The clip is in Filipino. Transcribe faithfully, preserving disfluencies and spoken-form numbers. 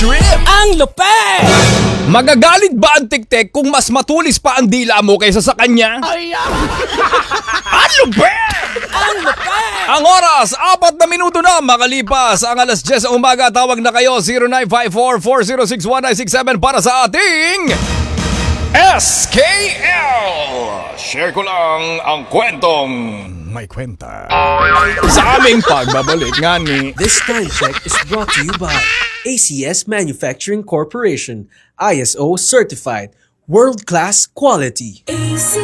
trip! Ang lupet! Magagalit ba ang tiktik kung mas matulis pa ang dila mo kaysa sa kanya? Ay, ah! Ang lupet! Ang lupet! Ang oras, apat na minuto na makalipas ang alas diyes ng umaga. Tawag na kayo zero nine five four, four zero six, one nine six seven para sa ating S K L. Share ko lang ang kwentong may kwenta sa aming pagbabalik nga ni This time check is brought to you by A C S Manufacturing Corporation, I S O certified, world-class quality.